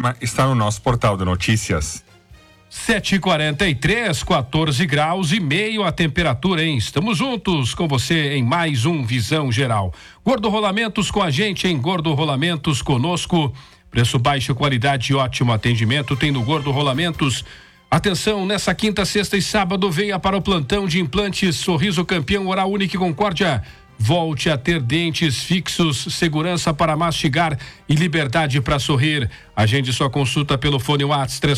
programa está no nosso portal de notícias. 7h43, 14 graus e meio a temperatura, hein? Estamos juntos com você em mais um Visão Geral. Gordo Rolamentos com a gente, em Gordo Rolamentos conosco. Preço baixo, qualidade e ótimo atendimento tem no Gordo Rolamentos. Atenção, nessa quinta, sexta e sábado, venha para o plantão de implantes Sorriso Campeão Oral Unique Concórdia. Volte a ter dentes fixos, segurança para mastigar e liberdade para sorrir. Agende sua consulta pelo fone WhatsApp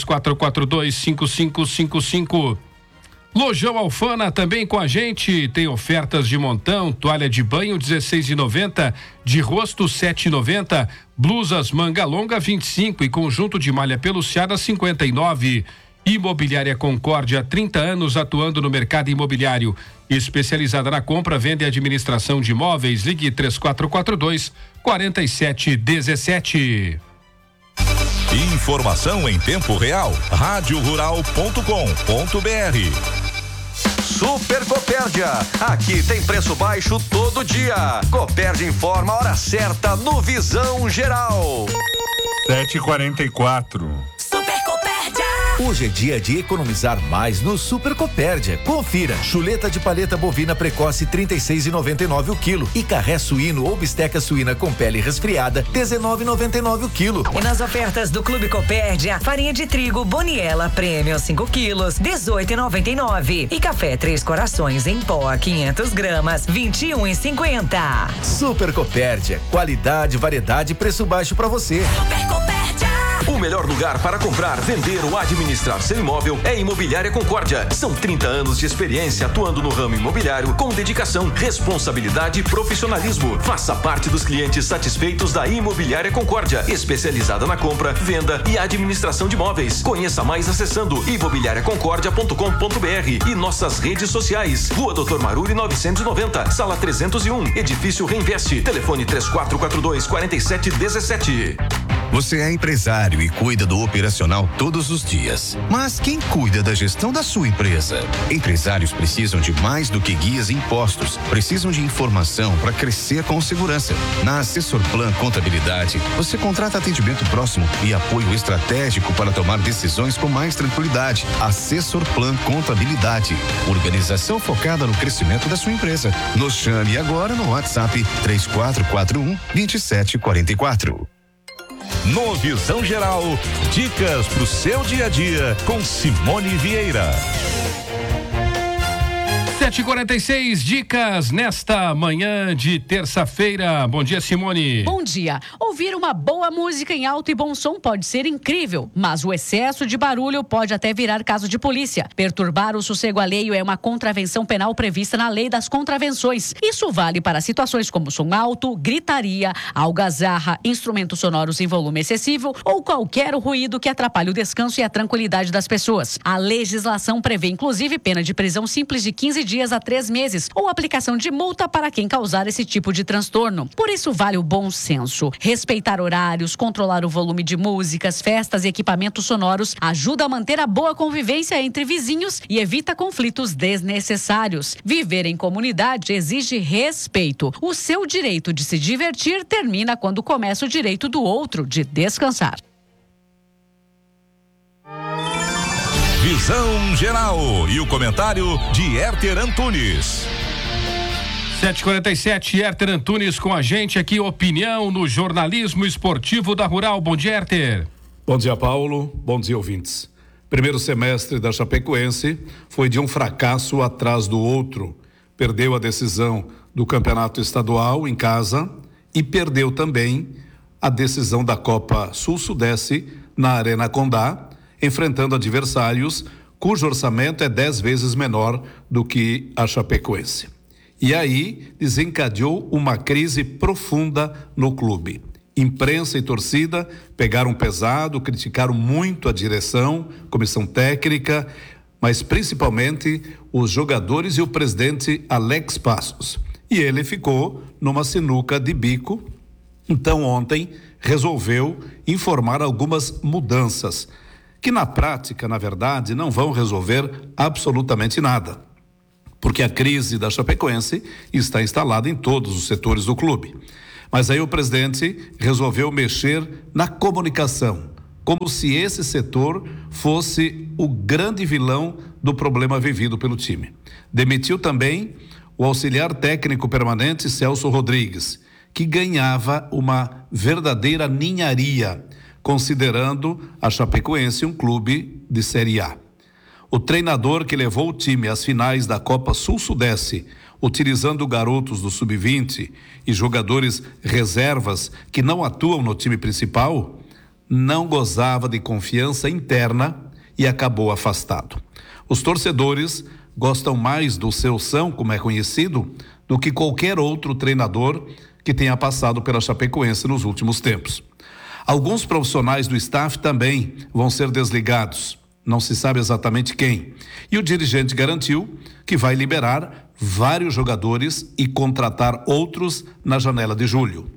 3442-5555. Lojão Alfana também com a gente, tem ofertas de montão, toalha de banho R$16,90, de rosto R$7,90, blusas manga longa R$25 e conjunto de malha peluciada R$59. Imobiliária Concórdia, 30 anos atuando no mercado imobiliário. Especializada na compra, venda e administração de imóveis. Ligue 3442-4717. Informação em tempo real. radiorural.com.br. Super Copérdia. Aqui tem preço baixo todo dia. Copérdia informa a hora certa no Visão Geral. 7h44. Hoje é dia de economizar mais no Super Copérdia. Confira: chuleta de paleta bovina precoce R$36,99 o quilo e carré suíno ou bisteca suína com pele resfriada R$19,99 o quilo. E nas ofertas do Clube Copérdia, farinha de trigo Boniela Premium 5 quilos R$18,99 e café Três Corações em pó 500 gramas R$21,50. Super Copérdia, qualidade, variedade e preço baixo para você. Super Copérdia. O melhor lugar para comprar, vender ou administrar seu imóvel é Imobiliária Concórdia. São 30 anos de experiência atuando no ramo imobiliário com dedicação, responsabilidade e profissionalismo. Faça parte dos clientes satisfeitos da Imobiliária Concórdia, especializada na compra, venda e administração de imóveis. Conheça mais acessando imobiliariaconcordia.com.br e nossas redes sociais. Rua Doutor Maruri 990, Sala 301, Edifício Reinveste. Telefone 3442-4717. Você é empresário e cuida do operacional todos os dias. Mas quem cuida da gestão da sua empresa? Empresários precisam de mais do que guias e impostos. Precisam de informação para crescer com segurança. Na Assessor Plan Contabilidade, você contrata atendimento próximo e apoio estratégico para tomar decisões com mais tranquilidade. Assessor Plan Contabilidade. Organização focada no crescimento da sua empresa. Nos chame agora no WhatsApp 3441-2744. No Visão Geral, dicas para o seu dia a dia com Simone Vieira. 7h46, dicas nesta manhã de terça-feira. Bom dia, Simone. Bom dia. Ouvir uma boa música em alto e bom som pode ser incrível, mas o excesso de barulho pode até virar caso de polícia. Perturbar o sossego alheio é uma contravenção penal prevista na Lei das Contravenções. Isso vale para situações como som alto, gritaria, algazarra, instrumentos sonoros em volume excessivo ou qualquer ruído que atrapalhe o descanso e a tranquilidade das pessoas. A legislação prevê inclusive pena de prisão simples de 15 dias a 3 meses ou aplicação de multa para quem causar esse tipo de transtorno. Por isso vale o bom senso. Respeitar horários, controlar o volume de músicas, festas e equipamentos sonoros ajuda a manter a boa convivência entre vizinhos e evita conflitos desnecessários. Viver em comunidade exige respeito. O seu direito de se divertir termina quando começa o direito do outro de descansar. Visão Geral e o comentário de Herter Antunes. 7h47, Herter Antunes com a gente aqui, opinião no jornalismo esportivo da Rural. Bom dia, Herter. Bom dia, Paulo. Bom dia, ouvintes. Primeiro semestre da Chapecoense foi de um fracasso atrás do outro. Perdeu a decisão do campeonato estadual em casa e perdeu também a decisão da Copa Sul-Sudeste na Arena Condá, enfrentando adversários cujo orçamento é 10 vezes menor do que a Chapecoense. E aí desencadeou uma crise profunda no clube. Imprensa e torcida pegaram pesado, criticaram muito a direção, comissão técnica, mas principalmente os jogadores e o presidente Alex Passos. E ele ficou numa sinuca de bico. Então ontem resolveu informar algumas mudanças que na prática, na verdade, não vão resolver absolutamente nada, porque a crise da Chapecoense está instalada em todos os setores do clube. Mas aí o presidente resolveu mexer na comunicação, como se esse setor fosse o grande vilão do problema vivido pelo time. Demitiu também o auxiliar técnico permanente Celso Rodrigues, que ganhava uma verdadeira ninharia, considerando a Chapecoense um clube de Série A. O treinador que levou o time às finais da Copa Sul-Sudeste, utilizando garotos do Sub-20 e jogadores reservas que não atuam no time principal, não gozava de confiança interna e acabou afastado. Os torcedores gostam mais do Seu São, como é conhecido, do que qualquer outro treinador que tenha passado pela Chapecoense nos últimos tempos. Alguns profissionais do staff também vão ser desligados, não se sabe exatamente quem. E o dirigente garantiu que vai liberar vários jogadores e contratar outros na janela de julho.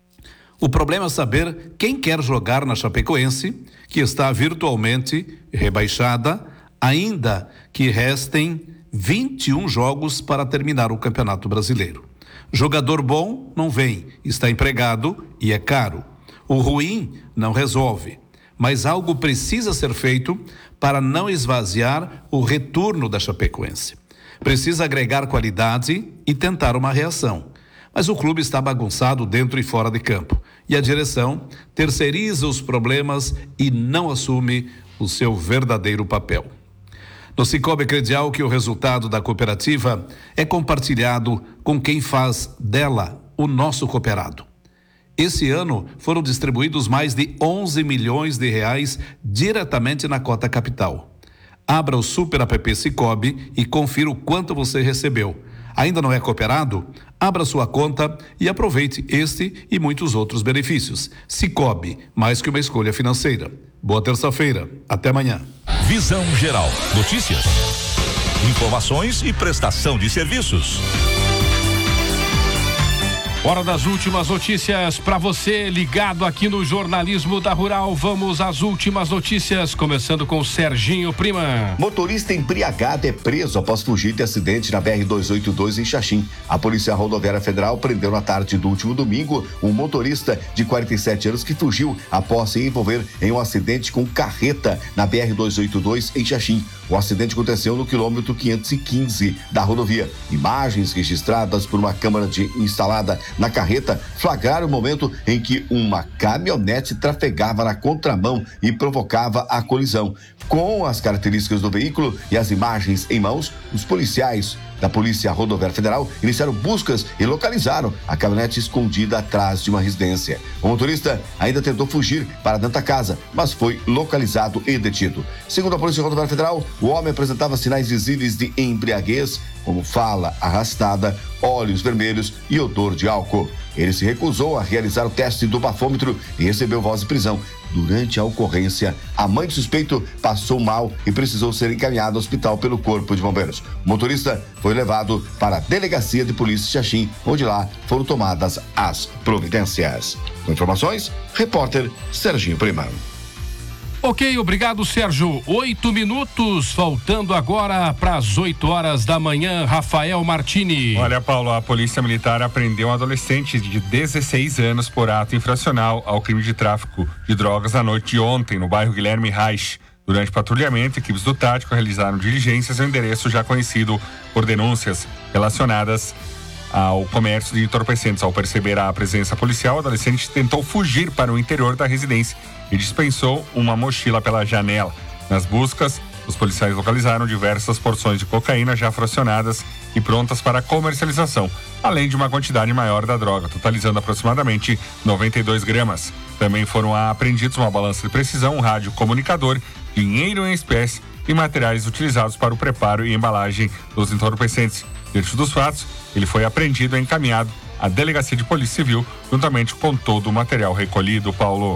O problema é saber quem quer jogar na Chapecoense, que está virtualmente rebaixada, ainda que restem 21 jogos para terminar o Campeonato Brasileiro. Jogador bom não vem, está empregado e é caro. O ruim não resolve, mas algo precisa ser feito para não esvaziar o retorno da Chapecoense. Precisa agregar qualidade e tentar uma reação. Mas o clube está bagunçado dentro e fora de campo. E a direção terceiriza os problemas e não assume o seu verdadeiro papel. No Cicobi Credial, que o resultado da cooperativa é compartilhado com quem faz dela o nosso cooperado. Esse ano foram distribuídos mais de 11 milhões de reais diretamente na cota capital. Abra o Super App Cicobi e confira o quanto você recebeu. Ainda não é cooperado? Abra sua conta e aproveite este e muitos outros benefícios. Cicobi, mais que uma escolha financeira. Boa terça-feira. Até amanhã. Visão Geral. Notícias, informações e prestação de serviços. Hora das últimas notícias para você ligado aqui no Jornalismo da Rural. Vamos às últimas notícias, começando com o Serginho Prima. Motorista embriagado é preso após fugir de acidente na BR-282 em Xaxim. A Polícia Rodoviária Federal prendeu na tarde do último domingo um motorista de 47 anos que fugiu após se envolver em um acidente com carreta na BR-282 em Xaxim. O acidente aconteceu no quilômetro 515 da rodovia. Imagens registradas por uma câmera instalada na carreta flagraram o momento em que uma caminhonete trafegava na contramão e provocava a colisão. Com as características do veículo e as imagens em mãos, os policiais da Polícia Rodoviária Federal iniciaram buscas e localizaram a caminhonete escondida atrás de uma residência. O motorista ainda tentou fugir para dentro da casa, mas foi localizado e detido. Segundo a Polícia Rodoviária Federal, o homem apresentava sinais visíveis de embriaguez, como fala arrastada, olhos vermelhos e odor de álcool. Ele se recusou a realizar o teste do bafômetro e recebeu voz de prisão. Durante a ocorrência, a mãe do suspeito passou mal e precisou ser encaminhada ao hospital pelo Corpo de Bombeiros. O motorista foi levado para a Delegacia de Polícia de Xaxim, onde lá foram tomadas as providências. Com informações, repórter Serginho Prima. Ok, obrigado, Sérgio. 8 minutos, faltando agora para as 8 horas da manhã. Rafael Martini. Olha, Paulo, a Polícia Militar apreendeu um adolescente de 16 anos por ato infracional ao crime de tráfico de drogas na noite de ontem, no bairro Guilherme Reich. Durante patrulhamento, equipes do Tático realizaram diligências em um endereço já conhecido por denúncias relacionadas ao comércio de entorpecentes. Ao perceber a presença policial, o adolescente tentou fugir para o interior da residência e dispensou uma mochila pela janela. Nas buscas, os policiais localizaram diversas porções de cocaína já fracionadas e prontas para comercialização, além de uma quantidade maior da droga, totalizando aproximadamente 92 gramas. Também foram apreendidos uma balança de precisão, um rádio comunicador, dinheiro em espécie e materiais utilizados para o preparo e embalagem dos entorpecentes. Diante dos fatos, ele foi apreendido e encaminhado à Delegacia de Polícia Civil, juntamente com todo o material recolhido, Paulo.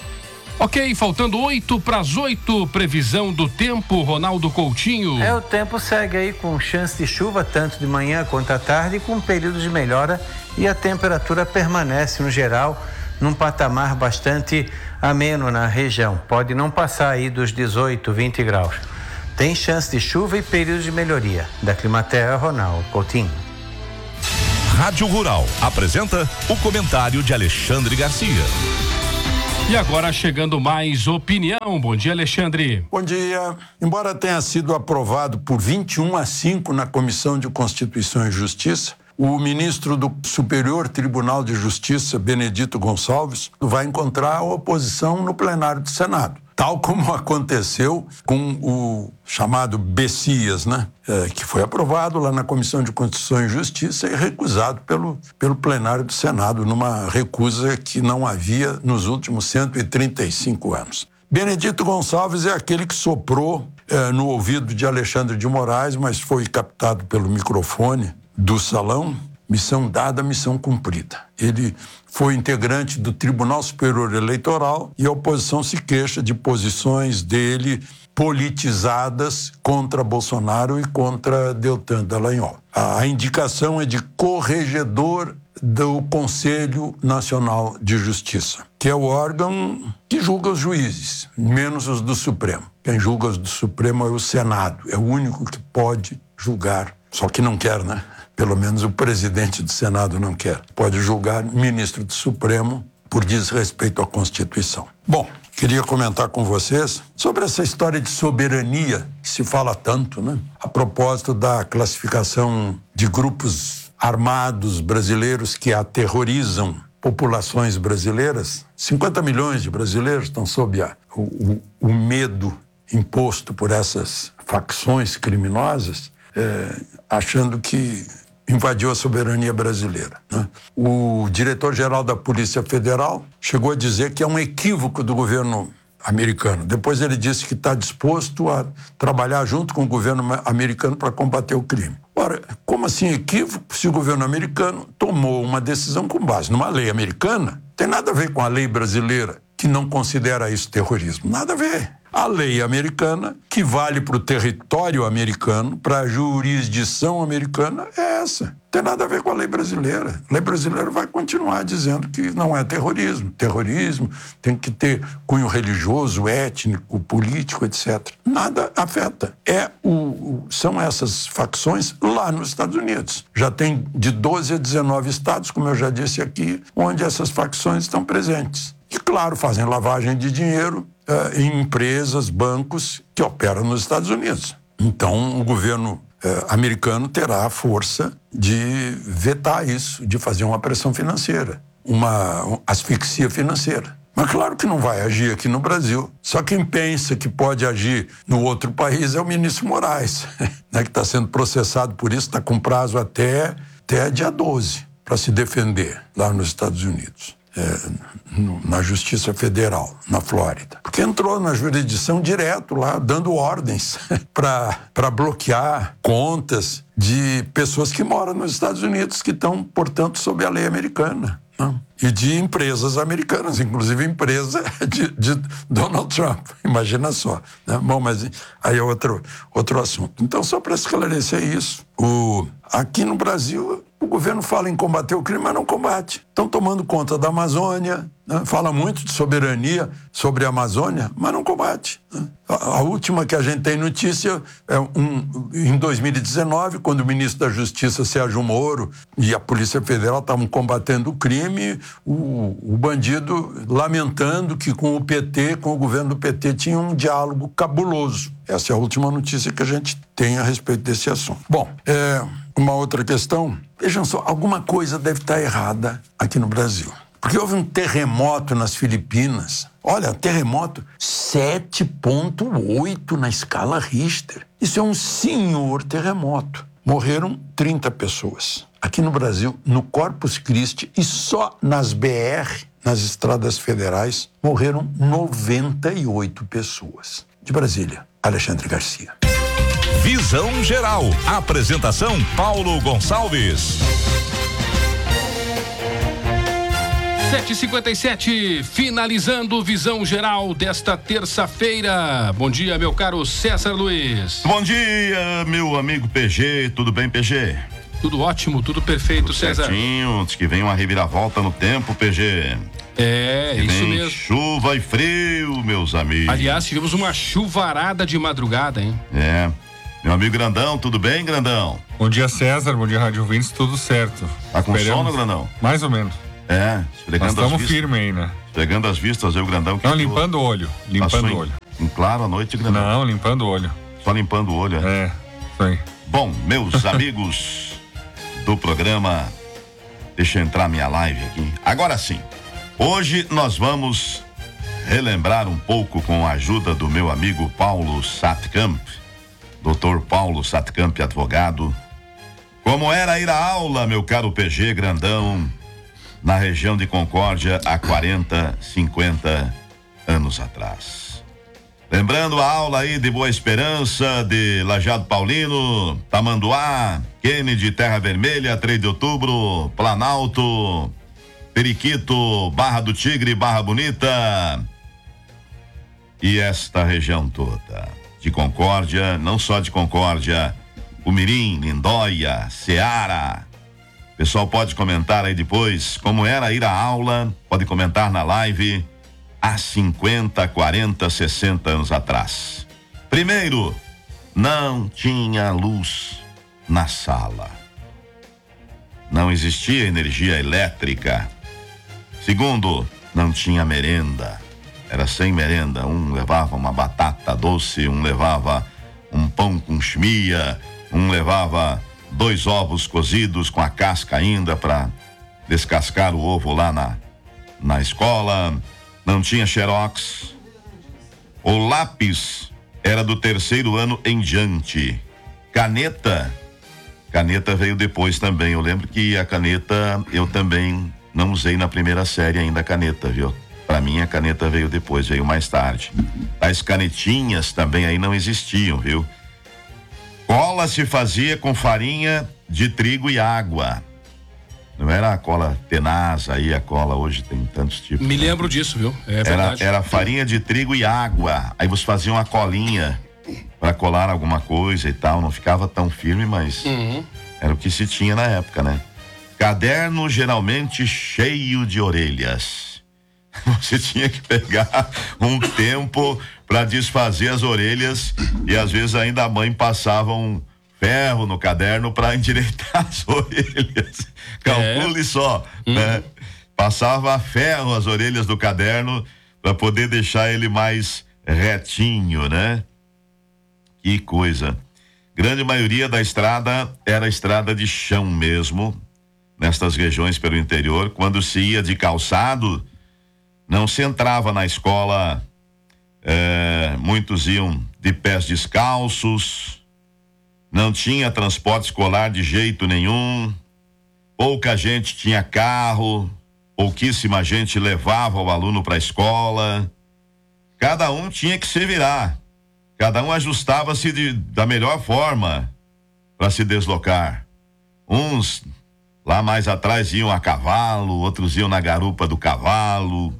Ok, faltando 8 para as 8, previsão do tempo, Ronaldo Coutinho. O tempo segue aí com chance de chuva, tanto de manhã quanto à tarde, com períodos de melhora, e a temperatura permanece, no geral, num patamar bastante ameno na região. Pode não passar aí dos 18, 20 graus. Tem chance de chuva e períodos de melhoria. Da Climaterra, Ronaldo Coutinho. Rádio Rural apresenta o comentário de Alexandre Garcia. E agora chegando mais opinião. Bom dia, Alexandre. Bom dia. Embora tenha sido aprovado por 21-5 na Comissão de Constituição e Justiça, o ministro do Superior Tribunal de Justiça, Benedito Gonçalves, vai encontrar oposição no plenário do Senado. Tal como aconteceu com o chamado Bessias, né? Que foi aprovado lá na Comissão de Constituição e Justiça e recusado pelo plenário do Senado, numa recusa que não havia nos últimos 135 anos. Benedito Gonçalves é aquele que soprou no ouvido de Alexandre de Moraes, mas foi captado pelo microfone do salão. Missão dada, missão cumprida. Ele foi integrante do Tribunal Superior Eleitoral e a oposição se queixa de posições dele politizadas contra Bolsonaro e contra Deltan Dallagnol. A indicação é de corregedor do Conselho Nacional de Justiça, que é o órgão que julga os juízes, menos os do Supremo. Quem julga os do Supremo é o Senado, é o único que pode julgar, só que não quer, né? Pelo menos o presidente do Senado não quer. Pode julgar ministro do Supremo por desrespeito à Constituição. Bom, queria comentar com vocês sobre essa história de soberania que se fala tanto, né? A propósito da classificação de grupos armados brasileiros que aterrorizam populações brasileiras. 50 milhões de brasileiros estão sob o medo imposto por essas facções criminosas, achando que invadiu a soberania brasileira, né? O diretor-geral da Polícia Federal chegou a dizer que é um equívoco do governo americano. Depois ele disse que está disposto a trabalhar junto com o governo americano para combater o crime. Ora, como assim equívoco se o governo americano tomou uma decisão com base numa lei americana? Tem nada a ver com a lei brasileira, que não considera isso terrorismo. Nada a ver. A lei americana, que vale para o território americano, para a jurisdição americana, é essa. Não tem nada a ver com a lei brasileira. A lei brasileira vai continuar dizendo que não é terrorismo. Terrorismo tem que ter cunho religioso, étnico, político, etc. Nada afeta. São essas facções lá nos Estados Unidos. Já tem de 12 a 19 estados, como eu já disse aqui, onde essas facções estão presentes. E, claro, fazem lavagem de dinheiro em empresas, bancos que operam nos Estados Unidos. Então, o governo americano terá a força de vetar isso, de fazer uma pressão financeira, uma asfixia financeira. Mas claro que não vai agir aqui no Brasil. Só quem pensa que pode agir no outro país é o ministro Moraes, né, que está sendo processado por isso, está com prazo até dia 12 para se defender lá nos Estados Unidos. Na Justiça Federal, na Flórida. Porque entrou na jurisdição direto lá, dando ordens para bloquear contas de pessoas que moram nos Estados Unidos, que estão, portanto, sob a lei americana. Né? E de empresas americanas, inclusive empresa de Donald Trump. Imagina só. Né? Bom, mas aí é outro assunto. Então, só para esclarecer isso, aqui no Brasil, o governo fala em combater o crime, mas não combate. Estão tomando conta da Amazônia, né? Fala muito de soberania sobre a Amazônia, mas não combate. Né? A última que a gente tem notícia é em 2019, quando o ministro da Justiça, Sérgio Moro, e a Polícia Federal estavam combatendo o crime, o bandido lamentando que com o governo do PT, tinha um diálogo cabuloso. Essa é a última notícia que a gente tem a respeito desse assunto. Bom, uma outra questão. Vejam só, alguma coisa deve estar errada aqui no Brasil. Porque houve um terremoto nas Filipinas. Olha, terremoto 7,8 na escala Richter. Isso é um senhor terremoto. Morreram 30 pessoas. Aqui no Brasil, no Corpus Christi e só nas BR, nas estradas federais, morreram 98 pessoas. De Brasília, Alexandre Garcia. Visão Geral. Apresentação Paulo Gonçalves. 7h57, finalizando Visão Geral desta terça-feira. Bom dia, meu caro César Luiz. Bom dia, meu amigo PG. Tudo bem, PG? Tudo ótimo, tudo perfeito, tudo César. Certinho, diz que vem uma reviravolta no tempo, PG. Isso mesmo. Chuva e frio, meus amigos. Aliás, tivemos uma chuvarada de madrugada, hein? Meu amigo Grandão, tudo bem, Grandão? Bom dia, César, bom dia, Rádio Ouvintes, tudo certo. Tá com sono, Grandão? Mais ou menos. Nós estamos firmes aí, né? Esfregando as vistas, eu, grandão. Não, limpando o olho. Limpando o olho. Em claro a noite, grandão. Não, limpando o olho. Só limpando o olho, isso aí. Bom, meus amigos do programa, deixa eu entrar minha live aqui. Agora sim, hoje nós vamos relembrar um pouco com a ajuda do meu amigo Paulo Satkamp, Dr. Paulo Satkamp, advogado, como era ir à aula, meu caro PG grandão, na região de Concórdia há 40, 50 anos atrás. Lembrando a aula aí de Boa Esperança, de Lajeado Paulino, Tamanduá, Kennedy, Terra Vermelha, 3 de Outubro, Planalto, Periquito, Barra do Tigre, Barra Bonita e esta região toda de Concórdia, não só de Concórdia, Umirim, Lindóia, Ceará. O pessoal pode comentar aí depois como era ir à aula, pode comentar na live há 50, 40, 60 anos atrás. Primeiro, não tinha luz na sala. Não existia energia elétrica. Segundo, não tinha merenda. Era sem merenda. Um levava uma batata doce, um levava um pão com chimia, um levava 2 ovos cozidos com a casca ainda para descascar o ovo lá na escola. Não tinha xerox. O lápis era do 3º ano em diante. Caneta veio depois também. Eu lembro que a caneta eu também não usei na primeira série ainda a caneta, viu? Para mim a caneta veio depois, veio mais tarde. As canetinhas também aí não existiam, viu? Cola se fazia com farinha de trigo e água. Não era a cola tenaz aí, a cola hoje tem tantos tipos. Me lembro disso, viu? É verdade. Era farinha de trigo e água. Aí você fazia uma colinha para colar alguma coisa e tal. Não ficava tão firme, mas era o que se tinha na época, né? Caderno geralmente cheio de orelhas. Você tinha que pegar um tempo para desfazer as orelhas e às vezes ainda a mãe passava um ferro no caderno para endireitar as orelhas. Calcule só, né? Passava a ferro as orelhas do caderno para poder deixar ele mais retinho, né? Que coisa. Grande maioria da estrada era estrada de chão mesmo, nestas regiões pelo interior. Quando se ia de calçado, não se entrava na escola, muitos iam de pés descalços, não tinha transporte escolar de jeito nenhum, pouca gente tinha carro, pouquíssima gente levava o aluno para a escola, cada um tinha que se virar, cada um ajustava-se da melhor forma para se deslocar. Uns lá mais atrás iam a cavalo, outros iam na garupa do cavalo.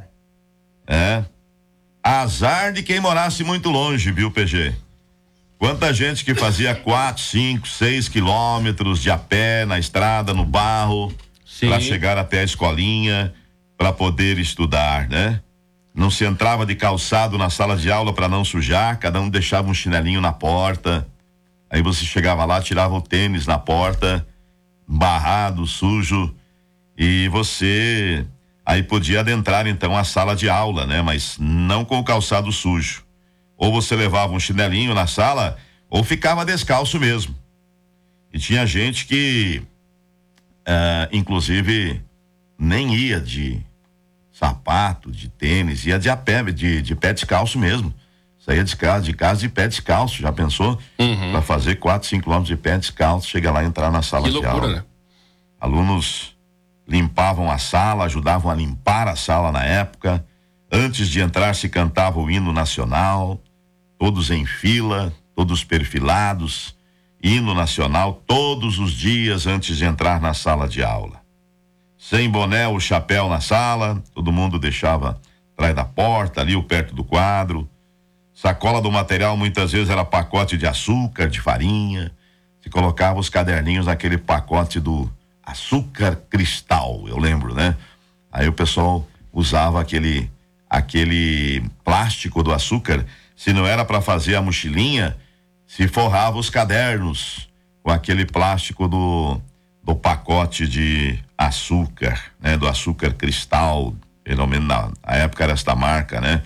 Azar de quem morasse muito longe, viu, PG? Quanta gente que fazia 4, 5, 6 quilômetros de a pé na estrada, no barro, para chegar até a escolinha, para poder estudar, né? Não se entrava de calçado na sala de aula para não sujar, cada um deixava um chinelinho na porta. Aí você chegava lá, tirava o tênis na porta, barrado, sujo, e você aí podia adentrar então a sala de aula, né? Mas não com o calçado sujo. Ou você levava um chinelinho na sala, ou ficava descalço mesmo. E tinha gente que, inclusive, nem ia de sapato, de tênis, ia de a pé, de pé descalço mesmo. Saía de casa de pé descalço, já pensou? Para fazer 4, 5 quilômetros de pé descalço, chega lá e entrar na sala de aula. Né? Alunos limpavam a sala, ajudavam a limpar a sala na época. Antes de entrar se cantava o hino nacional, todos em fila, todos perfilados, hino nacional todos os dias antes de entrar na sala de aula. Sem boné ou chapéu na sala, todo mundo deixava atrás da porta, ali perto do quadro. Sacola do material muitas vezes era pacote de açúcar, de farinha. Se colocava os caderninhos naquele pacote do açúcar cristal, eu lembro, né? Aí o pessoal usava aquele plástico do açúcar. Se não era para fazer a mochilinha, se forrava os cadernos com aquele plástico do pacote de açúcar, né? Do açúcar cristal, pelo menos na época era esta marca, né?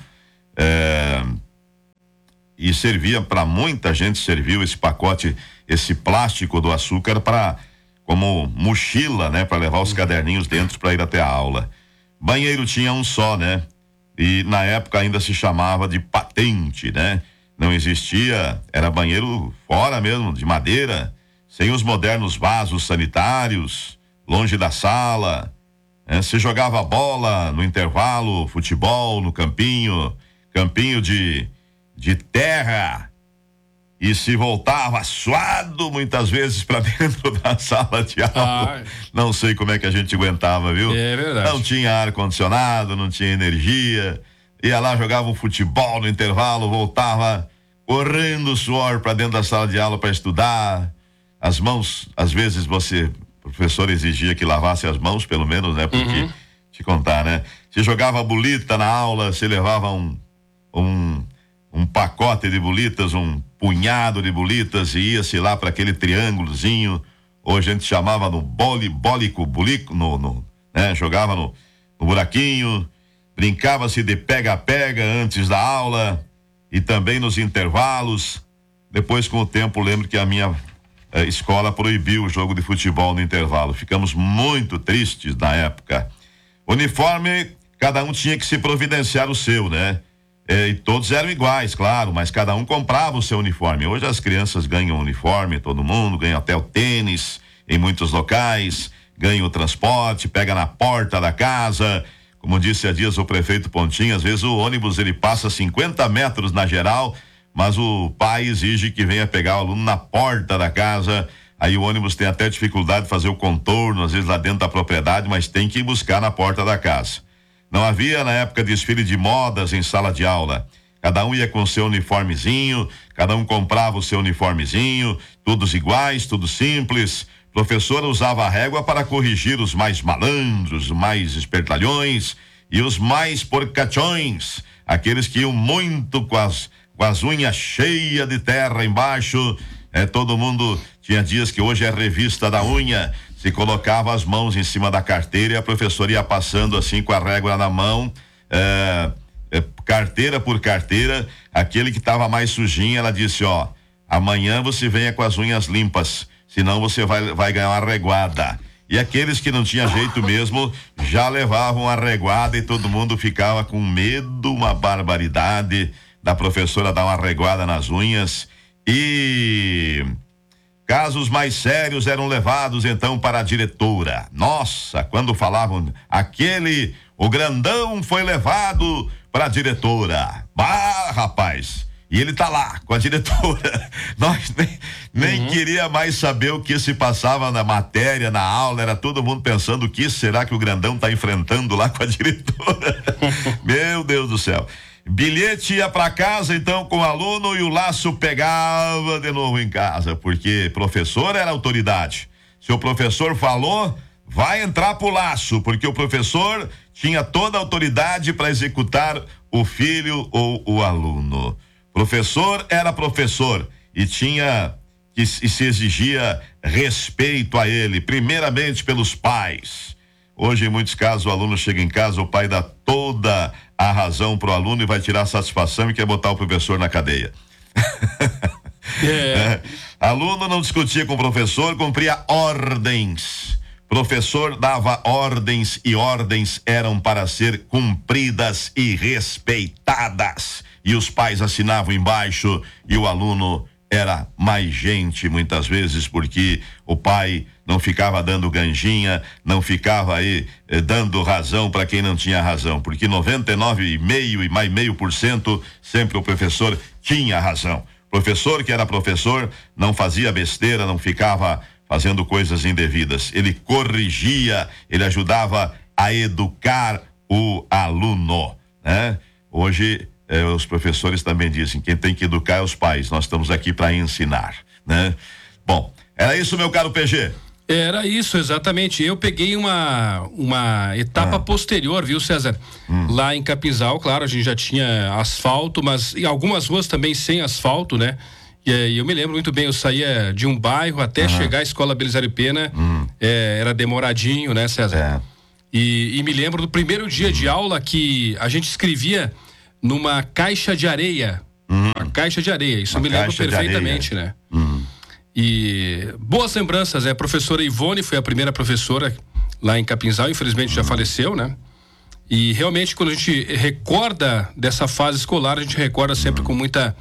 E servia para muita gente, serviu esse pacote, esse plástico do açúcar como mochila, né? Para levar os caderninhos dentro para ir até a aula. Banheiro tinha um só, né? E na época ainda se chamava de patente, né? Não existia, era banheiro fora mesmo, de madeira, sem os modernos vasos sanitários, longe da sala. Se jogava bola no intervalo, futebol no campinho de terra, e se voltava suado muitas vezes para dentro da sala de aula. Não sei como é que a gente aguentava, viu? É verdade. Não tinha ar-condicionado, não tinha energia, ia lá, jogava um futebol no intervalo, voltava correndo suor para dentro da sala de aula para estudar. As mãos, às vezes o professor exigia que lavasse as mãos, pelo menos, né? Porque, te contar, né? Se jogava bolita na aula, se levava um pacote de bolitas, um punhado de bolitas, e ia-se lá para aquele triângulozinho, ou a gente chamava no bolico, né? Jogava no buraquinho, brincava-se de pega-pega antes da aula e também nos intervalos. Depois, com o tempo, lembro que a minha escola proibiu o jogo de futebol no intervalo. Ficamos muito tristes na época. Uniforme, cada um tinha que se providenciar o seu, né? E todos eram iguais, claro, mas cada um comprava o seu uniforme. Hoje as crianças ganham uniforme, todo mundo ganha até o tênis em muitos locais, ganha o transporte, pega na porta da casa. Como disse há dias o prefeito Pontinho, às vezes o ônibus ele passa 50 metros na geral, mas o pai exige que venha pegar o aluno na porta da casa. Aí o ônibus tem até dificuldade de fazer o contorno, às vezes lá dentro da propriedade, mas tem que ir buscar na porta da casa. Não havia na época desfile de modas em sala de aula. Cada um ia com seu uniformezinho, cada um comprava o seu uniformezinho, todos iguais, tudo simples. Professor usava a régua para corrigir os mais malandros, os mais espertalhões e os mais porcachões, aqueles que iam muito com as unhas cheias de terra embaixo. Todo mundo tinha dias que hoje é revista da unha. Se colocava as mãos em cima da carteira e a professora ia passando assim com a régua na mão, carteira por carteira. Aquele que estava mais sujinho, ela disse: amanhã você venha com as unhas limpas, senão você vai ganhar uma reguada. E aqueles que não tinha jeito mesmo já levavam a reguada e todo mundo ficava com medo, uma barbaridade da professora dar uma reguada nas unhas. E casos mais sérios eram levados então para a diretora. Nossa, quando falavam o grandão foi levado para a diretora. Rapaz, e ele tá lá com a diretora. Nós nem queria mais saber o que se passava na matéria, na aula. Era todo mundo pensando o que será que o grandão tá enfrentando lá com a diretora. Meu Deus do céu. Bilhete ia para casa então com o aluno e o laço pegava de novo em casa, porque professor era autoridade. Se o professor falou, vai entrar pro laço, porque o professor tinha toda a autoridade para executar o filho ou o aluno. Professor era professor e se exigia respeito a ele, primeiramente pelos pais. Hoje, em muitos casos, o aluno chega em casa, o pai dá toda a razão pro aluno e vai tirar a satisfação e quer botar o professor na cadeia. Aluno não discutia com o professor, cumpria ordens. Professor dava ordens e ordens eram para ser cumpridas e respeitadas. E os pais assinavam embaixo e o aluno era mais gente muitas vezes, porque o pai não ficava dando ganjinha, não ficava aí dando razão para quem não tinha razão, porque 99,5% e mais meio por cento sempre o professor tinha razão. Professor que era professor não fazia besteira, não ficava fazendo coisas indevidas. Ele corrigia, ele ajudava a educar o aluno, né? Hoje os professores também dizem, quem tem que educar é os pais, nós estamos aqui para ensinar, né? Bom, era isso, meu caro PG? Era isso, exatamente. Eu peguei uma etapa posterior, viu, César? Lá em Capinzal, claro, a gente já tinha asfalto, mas em algumas ruas também sem asfalto, né? E eu me lembro muito bem, eu saía de um bairro até chegar à Escola Belisário Pena, era demoradinho, né, César? E me lembro do primeiro dia de aula que a gente escrevia numa caixa de areia. Uma caixa de areia, isso eu me lembro perfeitamente, né? E boas lembranças, a professora Ivone foi a primeira professora lá em Capinzal, infelizmente já faleceu, né? E realmente quando a gente recorda dessa fase escolar, a gente recorda sempre com muita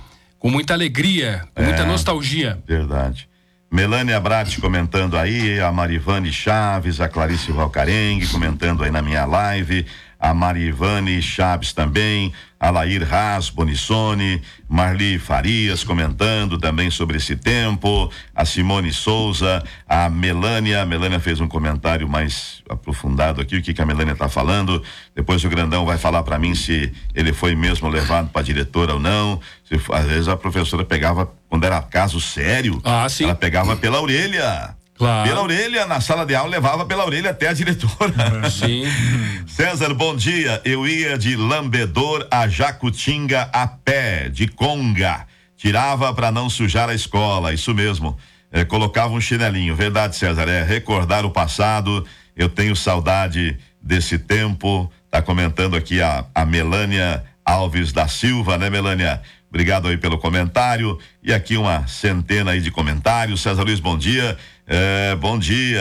alegria, com muita nostalgia. Verdade. Melânia Bratti comentando aí, a Marivane Chaves, a Clarice Valcarengue comentando aí na minha live, a Marivane Chaves também, a Lair Haas Bonissone, Marli Farias comentando também sobre esse tempo, a Simone Souza, a Melânia fez um comentário mais aprofundado aqui, o que a Melânia tá falando, depois o Grandão vai falar para mim se ele foi mesmo levado para diretora ou não, às vezes a professora pegava, quando era caso sério, ela pegava pela orelha. Claro. Pela orelha, na sala de aula, levava pela orelha até a diretora. Sim. César, bom dia. Eu ia de Lambedor a Jacutinga a pé, de conga. Tirava para não sujar a escola, isso mesmo. Colocava um chinelinho. Verdade, César, recordar o passado. Eu tenho saudade desse tempo. Tá comentando aqui a Melânia Alves da Silva, né, Melânia? Obrigado aí pelo comentário. E aqui uma centena aí de comentários. César Luiz, bom dia. Bom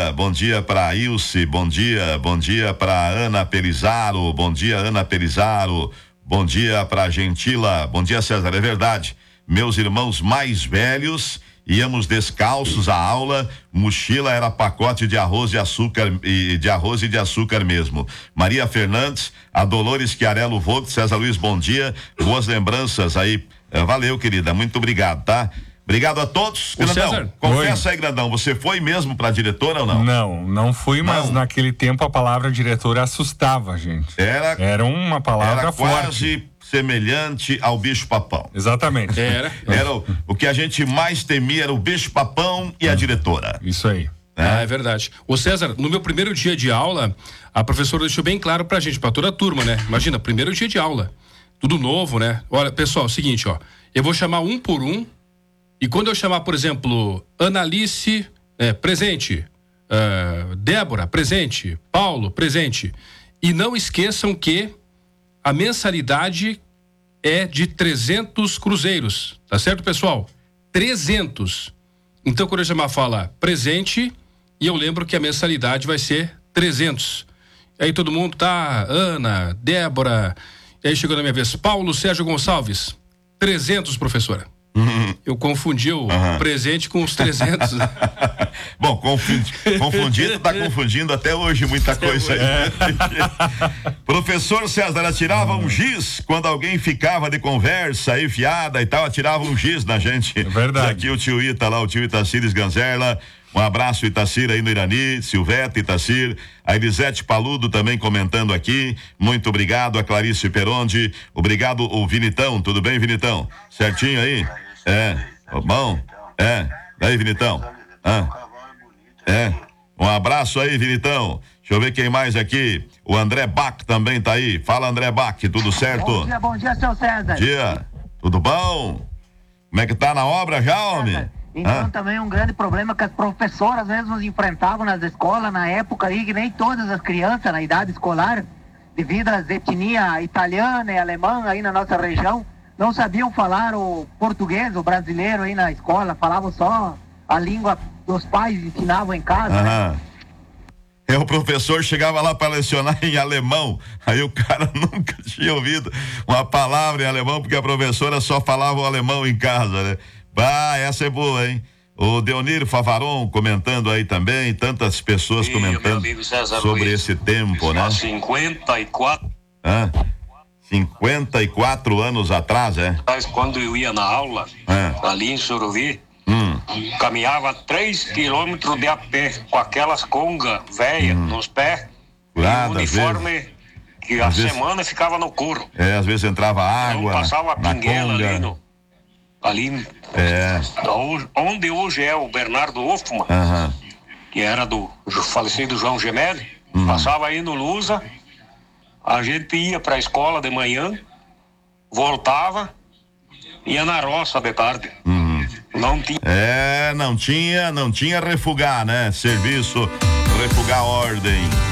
dia para Ilse, bom dia para Ana Pelizaro, bom dia Ana Pelizaro, bom dia para Gentila, bom dia César, é verdade, meus irmãos mais velhos íamos descalços à aula, mochila era pacote de arroz e açúcar e de açúcar mesmo. Maria Fernandes, a Dolores Chiarello Vogt, César Luiz, bom dia, boas lembranças aí, valeu querida, muito obrigado, tá? Obrigado a todos. Grandão, César, confessa aí, Grandão, você foi mesmo pra diretora ou não? Não fui, mas naquele tempo a palavra diretora assustava a gente. Era uma palavra forte. Era quase semelhante ao bicho-papão. Exatamente. Era o que a gente mais temia era o bicho-papão e a diretora. Isso aí. É verdade. Ô César, no meu primeiro dia de aula, a professora deixou bem claro pra gente, pra toda a turma, né? Imagina, primeiro dia de aula. Tudo novo, né? Olha, pessoal, seguinte, eu vou chamar um por um. E quando eu chamar, por exemplo, Analice, presente, Débora, presente, Paulo, presente. E não esqueçam que a mensalidade é de 300 cruzeiros, tá certo, pessoal? 300. Então, quando eu chamar, fala presente, e eu lembro que a mensalidade vai ser 300. Aí todo mundo tá, Ana, Débora, e aí chegou na minha vez, Paulo Sérgio Gonçalves, 300, professora. Eu confundi o presente com os 300. Bom, confundido, tá confundindo até hoje muita coisa aí. Professor César, atirava um giz quando alguém ficava de conversa aí, fiada e tal, atirava um giz na gente. É verdade. Aqui o tio Ita lá, o tio Itacires Ganzerla. Um abraço, Itacir, aí no Irani, Silvete, Itacir, a Elisete Paludo também comentando aqui, muito obrigado, a Clarice Peronde, obrigado, o Vinitão, tudo bem, Vinitão? Certinho aí? Bom? Daí, Vinitão? Um abraço aí, Vinitão, deixa eu ver quem mais aqui, o André Bach também tá aí, fala André Bach, tudo certo? Bom dia, seu César. Bom dia, tudo bom? Como é que tá na obra já, homem? Então também um grande problema que as professoras mesmo enfrentavam nas escolas na época aí, que nem todas as crianças na idade escolar, devido às etnias italiana e alemã aí na nossa região, não sabiam falar o português, o brasileiro aí na escola, falavam só a língua dos pais, ensinavam em casa, né? O professor chegava lá para lecionar em alemão, aí o cara nunca tinha ouvido uma palavra em alemão, porque a professora só falava o alemão em casa, né? Essa é boa, hein? O Deonir Favaron comentando aí também, tantas pessoas comentando sobre esse tempo, né? 54 anos atrás, Quando eu ia na aula, ali em Suruvi, caminhava 3 quilômetros de a pé, com aquelas congas velhas nos pés, e o uniforme que a semana ficava no couro. Às vezes entrava água, passava na pinguela conga. Ali onde hoje é o Bernardo Hoffmann, que era do falecido João Gemelli, passava aí no Lusa, a gente ia pra escola de manhã, voltava, ia na roça de tarde. Não tinha. Não tinha refugar, né? Serviço, refugar ordem.